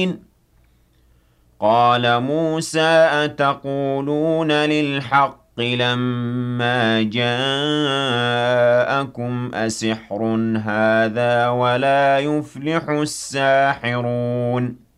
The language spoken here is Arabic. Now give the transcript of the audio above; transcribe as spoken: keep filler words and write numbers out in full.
مُبِينٌ قال موسى أتقولون للحق لما جاءكم أسحر هذا ولا يفلح الساحرون